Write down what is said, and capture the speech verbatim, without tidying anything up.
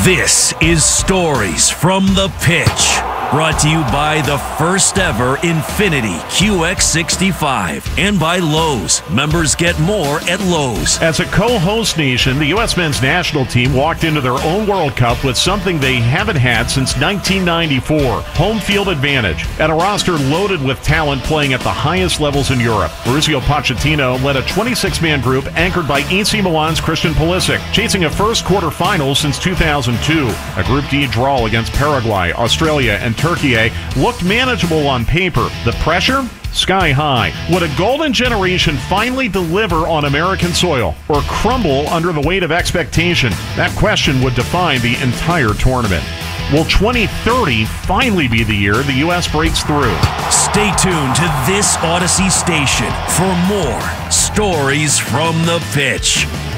This is Stories from the Pitch, brought to you by the first ever Infiniti Q X sixty-five and by Lowe's. Members get more at Lowe's. As a co-host nation, the U S men's national team walked into their own World Cup with something they haven't had since nineteen ninety-four, home field advantage, and a roster loaded with talent playing at the highest levels in Europe. Mauricio Pochettino led a twenty-six man group anchored by A C Milan's Christian Pulisic, chasing a first quarter final since two thousand two. A Group D draw against Paraguay, Australia, and Turkey looked manageable on paper. The pressure? Sky high. Would a golden generation finally deliver on American soil or crumble under the weight of expectation? That question would define the entire tournament. Will twenty thirty finally be the year the U S breaks through? Stay tuned to this Odyssey station for more Stories from the Pitch.